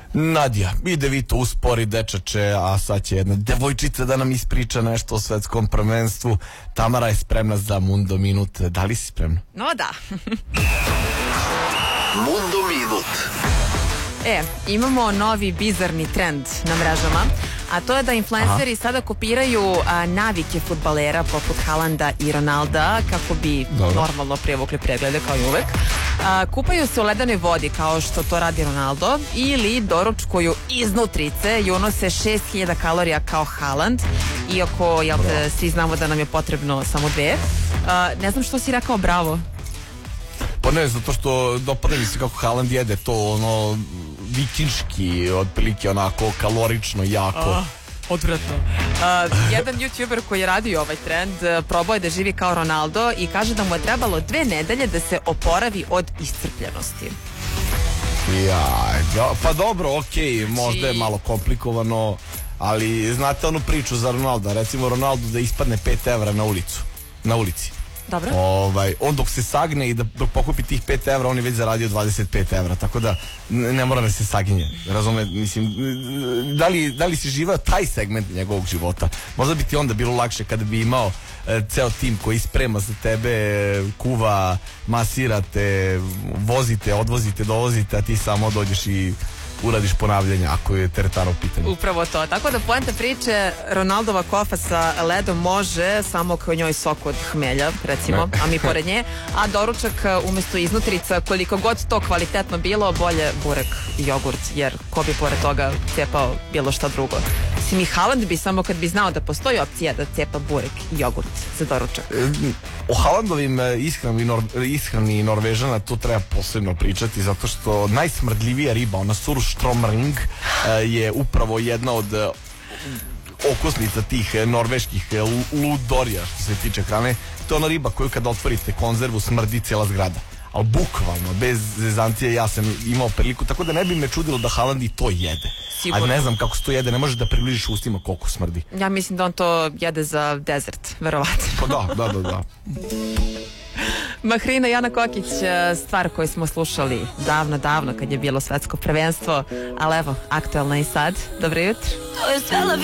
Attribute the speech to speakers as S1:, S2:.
S1: Nadja, ide vi to uspori dečače, a sad će jedna devojčica da nam ispriča nešto o svetskom prvenstvu. Tamara je spremna za Mundo Minut. Da li si spremna?
S2: No da.
S3: Mundo Minut.
S2: Imamo novi bizarni trend na mrežama, a to je da influenceri sada kopiraju navike fudbalera poput Haalanda i Ronalda kako bi normalno privukli preglede kao i uvek. Kupaju se u ledenoj vodi kao što to radi Ronaldo ili doručkuju iznutrice i unose 6000 kalorija kao Haaland, iako svi znamo da nam je potrebno samo 2. Ne znam što si rekao bravo.
S1: Pa ne, zato što dopada mi se kako Haaland jede to ono vikinški, otprilike onako kalorično, jako.
S2: Odvratno. Jedan youtuber koji je radio ovaj trend probao je da živi kao Ronaldo i kaže da mu je trebalo 2 nedelje da se oporavi od iscrpljenosti.
S1: Pa dobro, okej, možda je malo komplikovano, ali znate onu priču za Ronalda, recimo Ronaldo da ispadne 5 evra na ulici.
S2: Dobro.
S1: On dok se sagne i dok pokupi tih 5 evra, on je već zaradio 25 evra, tako da ne mora da se saginje, razume, mislim, da li si živao taj segment njegovog života, možda bi ti onda bilo lakše kada bi imao ceo tim koji sprema za tebe, kuva, masirate, vozite, odvozite, dovozite, a ti samo dođeš i uradiš ponavljanje ako je teretara u pitanju.
S2: Upravo to. Tako da poenta priče, Ronaldova kofa sa ledom može samo ako je njoj sok od hmelja, recimo, a mi pored nje, a doručak umesto iznutrica, koliko god to kvalitetno bilo, bolje burek i jogurt, jer ko bi pored toga cepao bilo šta drugo. I Haaland bi samo kad bi znao da postoji opcija da cepa burek i jogurt za doručak.
S1: O Haalandovim ishrani Norvežana tu treba posebno pričati, zato što najsmrdljivija riba, ona surströmming, je upravo jedna od okosnica tih norveških ludorija što se tiče hrane. To je ona riba koju kada otvorite konzervu smrdi cijela zgrada. Ali bukvalno, bez zezancije, ja sam imao priliku, tako da ne bi me čudilo da Haaland i to jede.
S2: Sigurno.
S1: Ali ne znam kako se to jede, ne možeš da približiš ustima koliko smrdi.
S2: Ja mislim da on to jede za dezert, verovatno.
S1: Pa da.
S2: Mahrina i Ana Kokić, stvar koju smo slušali davno kad je bilo svetsko prvenstvo, ali evo, aktuelna i sad. Dobro jutro.